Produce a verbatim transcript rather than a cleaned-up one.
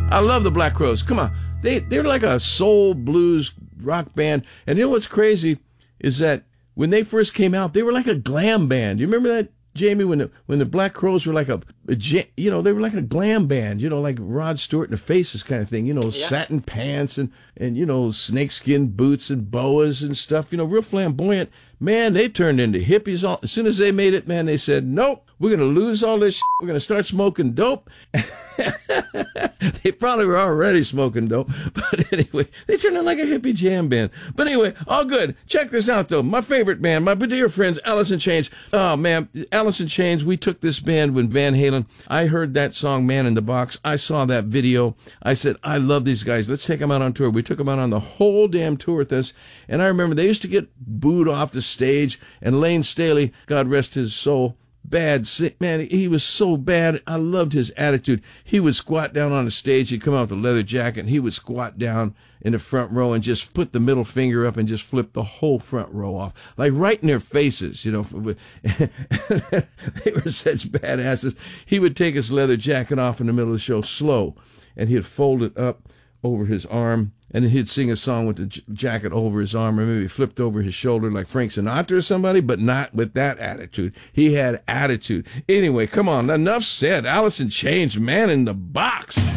I love the Black Crowes. Come on. They, they're like a soul blues rock band. And you know what's crazy is that when they first came out, they were like a glam band. You remember that, Jamie, when the when the Black Crowes were like a, a you know, they were like a glam band, you know, like Rod Stewart and the Faces kind of thing, you know, yeah. Satin pants and, and, you know, snakeskin boots and boas and stuff, you know, real flamboyant. Man, they turned into hippies. All, as soon as they made it, man, they said, nope, we're going to lose all this shit. We're going to start smoking dope. They probably were already smoking dope. But anyway, they turned into like a hippie jam band. But anyway, all good. Check this out, though. My favorite band, my dear friends, Alice in Chains. Oh, man, Alice in Chains, we took this band when Van Halen, I heard that song, Man in the Box. I saw that video. I said, I love these guys. Let's take them out on tour. We took them out on the whole damn tour with us. And I remember they used to get booed off the stage. And Lane Staley, God rest his soul, bad, man, he was so bad. I loved his attitude. He would squat down on the stage. He'd come out with a leather jacket, and he would squat down in the front row and just put the middle finger up and just flip the whole front row off, like right in their faces, you know. They were such badasses. He would take his leather jacket off in the middle of the show slow, and he'd fold it up over his arm, and then he'd sing a song with the j- jacket over his arm, or maybe flipped over his shoulder like Frank Sinatra or somebody, but not with that attitude. He had attitude. Anyway, come on, enough said. Alice in Chains, Man in the Box.